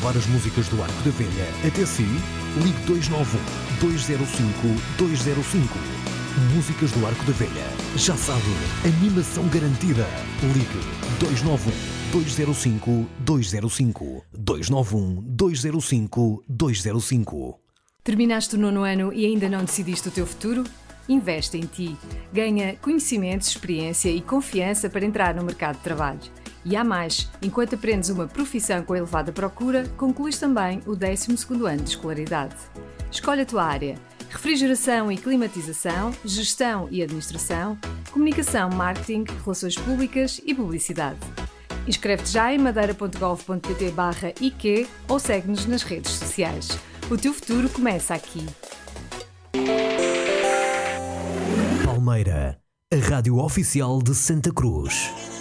levar as músicas do Arco da Velha até si? Ligue 291-205-205. Músicas do Arco da Velha. Já sabe, animação garantida. Ligue 291-205-205. 291-205-205. Terminaste o 9º ano e ainda não decidiste o teu futuro? Investe em ti. Ganha conhecimentos, experiência e confiança para entrar no mercado de trabalho. E há mais, enquanto aprendes uma profissão com elevada procura, concluís também o 12º ano de escolaridade. Escolhe a tua área: refrigeração e climatização, gestão e administração, comunicação, marketing, relações públicas e publicidade. Inscreve-te já em madeira.gov.pt/IQ ou segue-nos nas redes sociais. O teu futuro começa aqui. Palmeira, a rádio oficial de Santa Cruz.